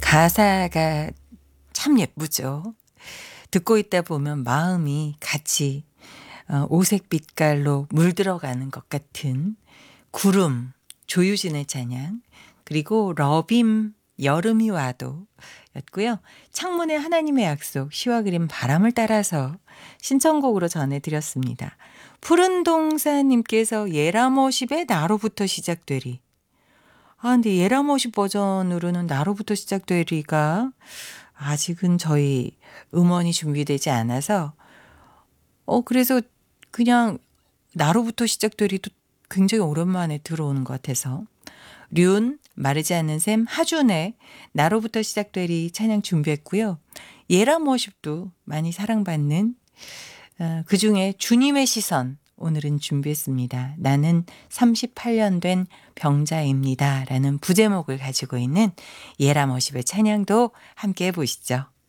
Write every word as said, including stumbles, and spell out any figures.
가사가 참 예쁘죠. 듣고 있다 보면 마음이 같이 어 오색 빛깔로 물들어가는 것 같은 구름, 조유진의 찬양, 그리고 러빔 여름이 와도 였고요. 창문의 하나님의 약속, 시와 그림 바람을 따라서 신청곡으로 전해드렸습니다. 푸른 동산님께서 예라머십의 나로부터 시작되리. 아, 근데 예라머십 버전으로는 나로부터 시작되리가 아직은 저희 음원이 준비되지 않아서 어 그래서 그냥 나로부터 시작되리도 굉장히 오랜만에 들어오는 것 같아서 륜, 마르지 않는 샘, 하준의 나로부터 시작되리 찬양 준비했고요. 예라머십도 많이 사랑받는 어, 그중에 주님의 시선 오늘은 준비했습니다. 나는 삼십팔 년 된 병자입니다. 라는 부제목을 가지고 있는 예라머십의 찬양도 함께 해보시죠.